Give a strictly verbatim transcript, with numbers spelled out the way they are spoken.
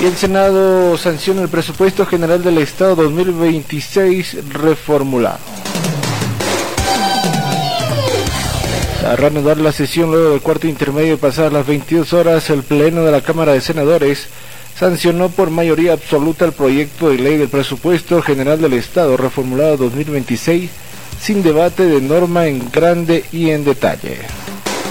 Y el Senado sanciona el presupuesto general del Estado dos mil veintiséis reformulado. A reanudar la sesión luego del cuarto intermedio pasadas las veintidós horas, el Pleno de la Cámara de Senadores sancionó por mayoría absoluta el proyecto de ley del presupuesto general del Estado reformulado dos mil veintiséis sin debate de norma en grande y en detalle.